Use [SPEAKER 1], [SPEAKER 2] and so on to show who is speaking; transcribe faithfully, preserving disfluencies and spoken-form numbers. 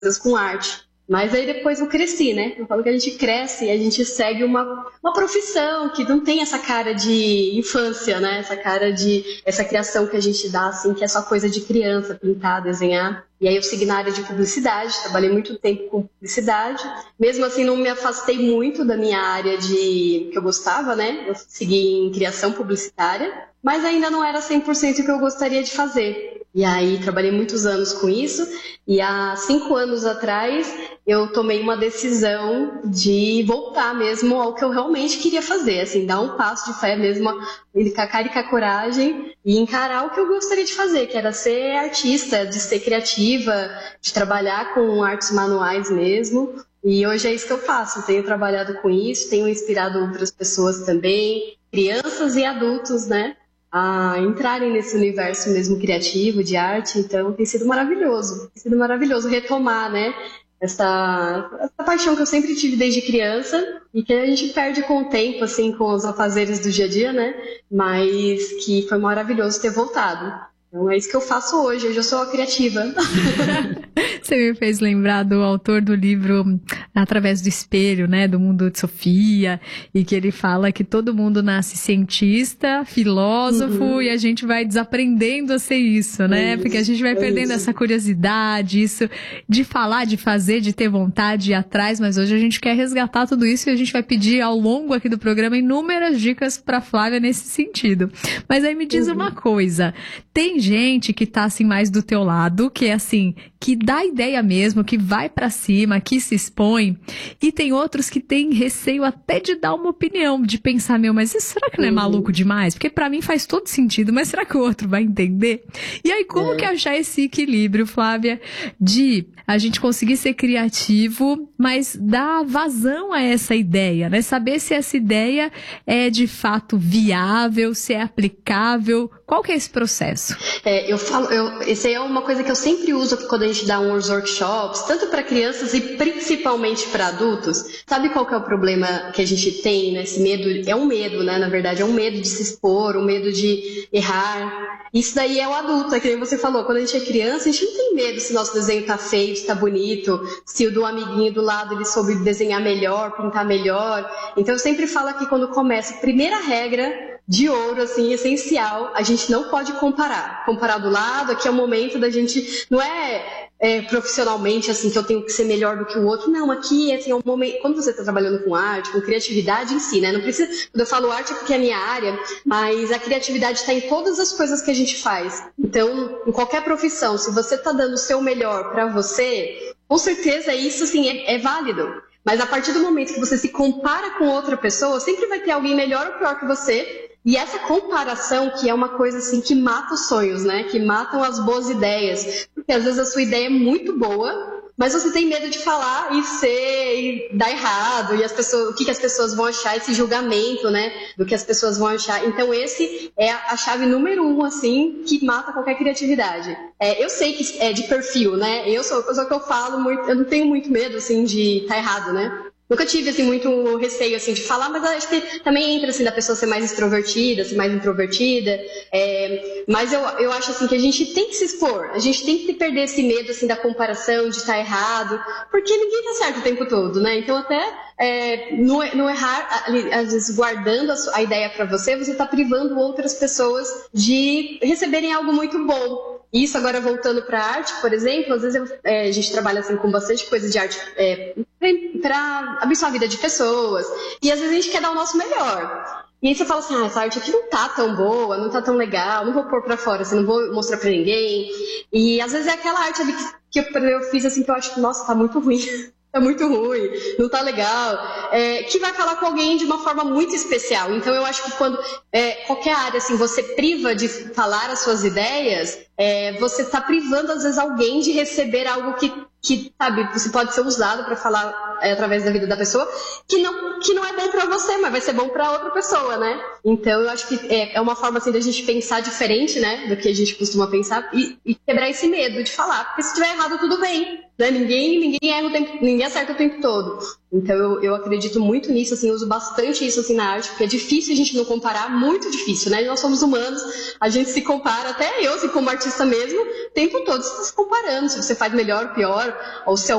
[SPEAKER 1] coisas com arte. Mas aí depois eu cresci, né? Eu falo que a gente cresce e a gente segue uma, uma profissão que não tem essa cara de infância, né? Essa cara de... essa criação que a gente dá, assim, que é só coisa de criança, pintar, desenhar. E aí eu segui na área de publicidade, trabalhei muito tempo com publicidade. Mesmo assim, não me afastei muito da minha área de que eu gostava, né? Eu segui em criação publicitária, mas ainda não era cem por cento o que eu gostaria de fazer. E aí trabalhei muitos anos com isso, e há cinco anos atrás eu tomei uma decisão de voltar mesmo ao que eu realmente queria fazer, assim, dar um passo de fé mesmo, com a cara e com a coragem, e encarar o que eu gostaria de fazer, que era ser artista, de ser criativa, de trabalhar com artes manuais mesmo. E hoje é isso que eu faço, tenho trabalhado com isso, tenho inspirado outras pessoas também, crianças e adultos, né? A entrarem nesse universo mesmo criativo, de arte, então tem sido maravilhoso, tem sido maravilhoso retomar, né, essa, essa paixão que eu sempre tive desde criança e que a gente perde com o tempo, assim, com os afazeres do dia a dia, né, mas que foi maravilhoso ter voltado. Então é isso que eu faço hoje, hoje eu sou a criativa.
[SPEAKER 2] Você me fez lembrar do autor do livro Através do Espelho, né, do Mundo de Sofia, e que ele fala que todo mundo nasce cientista, filósofo, uhum. e a gente vai desaprendendo a ser isso, né, é porque a gente vai é perdendo isso. Essa curiosidade, isso de falar, de fazer, de ter vontade de ir atrás, mas hoje a gente quer resgatar tudo isso e a gente vai pedir ao longo aqui do programa inúmeras dicas para Flávia nesse sentido. Mas aí me diz uhum. uma coisa, tem gente que tá assim mais do teu lado, que é assim, que dá ideia mesmo, que vai pra cima, que se expõe, e tem outros que têm receio até de dar uma opinião, de pensar, meu, mas isso será que não é maluco demais? Porque pra mim faz todo sentido, mas será que o outro vai entender? E aí, como é. que achar esse equilíbrio, Flávia, de a gente conseguir ser criativo, mas dar vazão a essa ideia, né? Saber se essa ideia é de fato viável, se é aplicável, qual que é esse processo?
[SPEAKER 1] É, eu falo, eu, essa é uma coisa que eu sempre uso quando a gente dá uns workshops, tanto para crianças e principalmente para adultos. Sabe qual que é o problema que a gente tem nesse medo? É um medo, né? Na verdade, é um medo de se expor, um medo de errar. Isso daí é o adulto, é que nem você falou. Quando a gente é criança, a gente não tem medo se nosso desenho tá feio, se tá bonito, se o do amiguinho do lado ele soube desenhar melhor, pintar melhor. Então eu sempre falo que quando começa, a primeira regra de ouro, assim, essencial, a gente não pode comparar. Comparar do lado, aqui é o momento da gente, não é, é profissionalmente, assim, que eu tenho que ser melhor do que o outro, não, aqui, assim, é um momento, quando você está trabalhando com arte, com criatividade em si, né, não precisa, quando eu falo arte é porque é a minha área, mas a criatividade está em todas as coisas que a gente faz. Então, em qualquer profissão, se você está dando o seu melhor para você, com certeza isso, assim, é, é válido. Mas a partir do momento que você se compara com outra pessoa, sempre vai ter alguém melhor ou pior que você. E essa comparação que é uma coisa assim que mata os sonhos, né? Que matam as boas ideias. Porque às vezes a sua ideia é muito boa, mas você tem medo de falar e ser, e dar errado, e as pessoas, o que, que as pessoas vão achar, esse julgamento, né? Do que as pessoas vão achar. Então esse é a chave número um, assim, que mata qualquer criatividade. É, eu sei que é de perfil, né? Eu sou a pessoa que eu falo muito, eu não tenho muito medo, assim, de estar errado, né? Nunca tive, assim, muito receio, assim, de falar, mas acho que também entra, assim, da pessoa ser mais extrovertida, ser mais introvertida, é, mas eu, eu acho, assim, que a gente tem que se expor, a gente tem que perder esse medo, assim, da comparação, de estar errado, porque ninguém tá certo o tempo todo, né, então até é, no, no errar, às vezes guardando a, sua, a ideia pra você, você tá privando outras pessoas de receberem algo muito bom. Isso agora voltando para a arte, por exemplo, às vezes eu, é, a gente trabalha assim, com bastante coisa de arte é, para abençoar a vida de pessoas, e às vezes a gente quer dar o nosso melhor. E aí você fala assim, ah, essa arte aqui não tá tão boa, não tá tão legal, não vou pôr pra fora, assim, não vou mostrar pra ninguém. E às vezes é aquela arte ali que, que eu, eu fiz assim, que eu acho que, nossa, tá muito ruim. Tá muito ruim, não tá legal, é, que vai falar com alguém de uma forma muito especial. Então eu acho que quando é, qualquer área assim, você priva de falar as suas ideias, é, você tá privando às vezes alguém de receber algo que, que sabe, você pode ser usado para falar é, através da vida da pessoa, que não, que não é bom para você, mas vai ser bom para outra pessoa, né? Então eu acho que é, é uma forma assim da gente pensar diferente, né, do que a gente costuma pensar e, e quebrar esse medo de falar, porque se estiver errado tudo bem. Né? Ninguém, ninguém erra o tempo, ninguém acerta o tempo todo. Então eu, eu acredito muito nisso, assim, eu uso bastante isso assim, na arte, porque é difícil a gente não comparar, muito difícil, né? Nós somos humanos, a gente se compara, até eu, assim, como artista mesmo, o tempo todo você está se comparando, se você faz melhor, pior, ou se